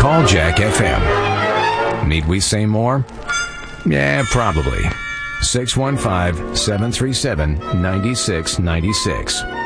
Call Jack FM. Need we say more? Yeah, probably. 615-737-9696.